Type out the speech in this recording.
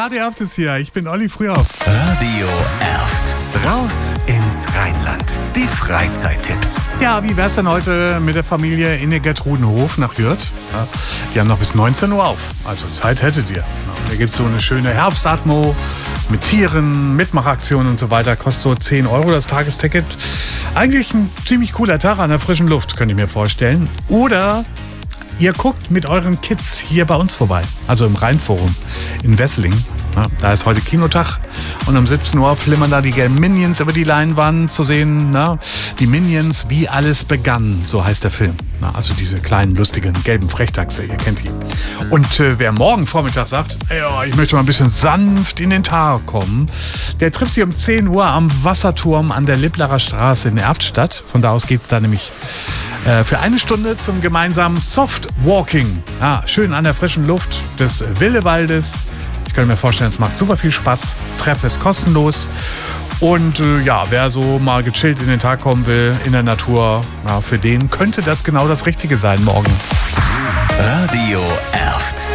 Radio Erft ist hier. Ich bin Olli Frühauf. Radio Erft. Raus ins Rheinland. Die Freizeittipps. Ja, wie wär's denn heute mit der Familie in der Gertrudenhof nach Hürth? Ja, die haben noch bis 19 Uhr auf. Also Zeit hättet ihr. Ja, da gibt's so eine schöne Herbstatmo mit Tieren, Mitmachaktionen und so weiter. Kostet so 10 Euro das Tagesticket. Eigentlich ein ziemlich cooler Tag an der frischen Luft, könnte ich mir vorstellen. Oder ihr guckt mit euren Kids hier bei uns vorbei. Also im Rheinforum in Wesseling. Ja, da ist heute Kinotag und um 17 Uhr flimmern da die gelben Minions über die Leinwand zu sehen. Na, die Minions, wie alles begann, so heißt der Film. Na, also diese kleinen, lustigen, gelben Frechdachse, ihr kennt die. Und wer morgen Vormittag sagt, ja, ich möchte mal ein bisschen sanft in den Tag kommen, der trifft sich um 10 Uhr am Wasserturm an der Lipplerer Straße in Erftstadt. Von da aus geht es da nämlich für eine Stunde zum gemeinsamen Soft-Walking. Ja, schön an der frischen Luft des Willewaldes. Ich kann mir vorstellen, es macht super viel Spaß. Treff ist kostenlos. Und ja, wer so mal gechillt in den Tag kommen will, in der Natur, ja, für den könnte das genau das Richtige sein morgen. Radio Erft.